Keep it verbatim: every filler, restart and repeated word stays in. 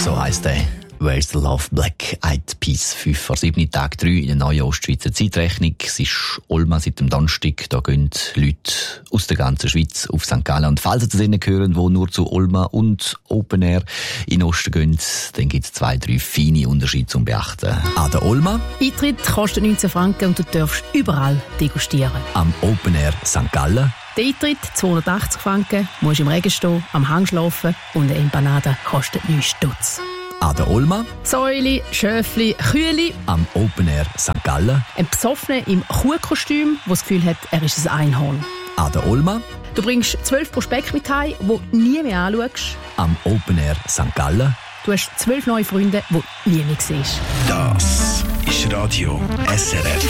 So heisst der. Where's the Love? Black Eyed Peas. fünf vor sieben, Tag drei in der neuen Ostschweizer Zeitrechnung. Es ist Olma seit dem Donnerstag. Da gehen Leute aus der ganzen Schweiz auf Sankt Gallen. Und falls Sie zu denen gehören, die nur zu Olma und Open Air in den Osten gehen, dann gibt es zwei, drei feine Unterschiede zum Beachten. An der Olma Eintritt kostet neunzehn Franken und du darfst überall degustieren. am Open Air Sankt Gallen Der Eintritt zweihundertachtzig Franken, musst im Regen stehen, am Hang schlafen und eine Empanada kostet neun Stutz. an der Olma Säuli, Schöfli, Kühli, am Open Air Sankt Gallen ein Besoffener im Kuhkostüm, der das Gefühl hat, er ist ein Einhorn. an der Olma Du bringst zwölf Prospekte mit heim, die du nie mehr anschaust. am Open Air Sankt Gallen. Du hast zwölf neue Freunde, die du nie mehr siehst. Das ist Radio S R F.